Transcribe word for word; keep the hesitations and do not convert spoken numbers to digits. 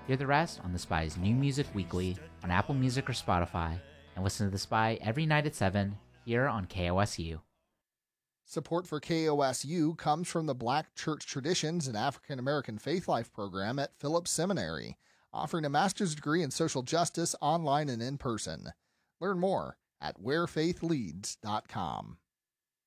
Hear the rest on The Spy's New Music Weekly on Apple Music or Spotify, and listen to The Spy every night at seven here on K O S U. Support for K O S U comes from the Black Church Traditions and African American Faith Life program at Phillips Seminary, offering a master's degree in social justice online and in person. Learn more at where faith leads dot com.